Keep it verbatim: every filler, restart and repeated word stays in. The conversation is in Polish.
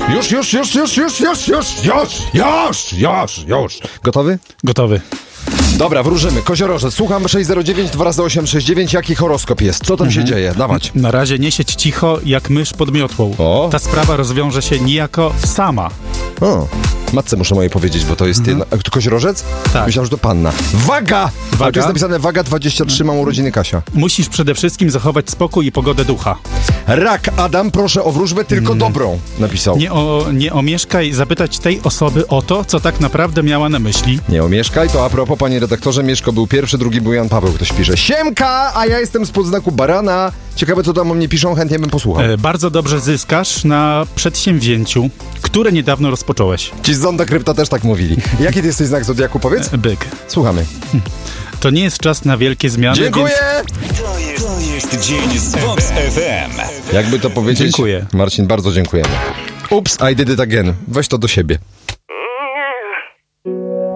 Już, już, już, już, już, już, już, już, już, już, już. Gotowy? Gotowy. Dobra, wróżymy. Koziorożec, słucham sześć zero dziewięć dwa razy osiem sześć dziewięć. Jaki horoskop jest? Co tam mhm. się dzieje? Dawać. Na razie nie siedź cicho jak mysz pod miotłą. O. Ta sprawa rozwiąże się niejako sama. O, matce muszę mojej powiedzieć, bo to jest mhm. jedna... To Koziorożec? Tak. Myślałem, że to panna. Waga! Waga? A tu jest napisane Waga dwadzieścia trzy, mam urodziny Kasia. Musisz przede wszystkim zachować spokój i pogodę ducha. Rak, Adam, proszę o wróżbę tylko mm. dobrą, napisał. Nie, o, nie omieszkaj zapytać tej osoby o to, co tak naprawdę miała na myśli. Nie omieszkaj, to a propos, panie redaktorze, Mieszko był pierwszy, drugi był Jan Paweł, ktoś pisze. Siemka, a ja jestem spod znaku barana. Ciekawe, co tam o mnie piszą, chętnie bym posłuchał. E, bardzo dobrze zyskasz na przedsięwzięciu, które niedawno rozpocząłeś. Ci z Zonda Krypta też tak mówili. Jaki ty jesteś znak zodiaku, powiedz? E, byk. Słuchamy. To nie jest czas na wielkie zmiany, Dziękuję! Więc... To, jest, to jest dzień z Vox F M. Jakby to powiedzieć? Dziękuję. Marcin, bardzo dziękujemy. Ups, I did it again. Weź to do siebie.